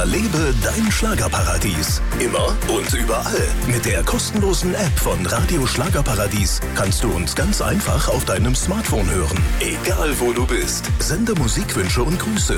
Erlebe dein Schlagerparadies. Immer und überall. Mit der kostenlosen App von Radio Schlagerparadies kannst du uns ganz einfach auf deinem Smartphone hören. Egal wo du bist. Sende Musikwünsche und Grüße